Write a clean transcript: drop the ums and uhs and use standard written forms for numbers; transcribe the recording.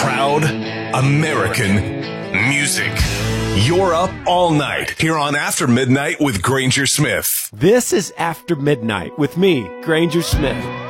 Proud American music. You're up all night here on After Midnight with Granger Smith. This is After Midnight with me, Granger Smith.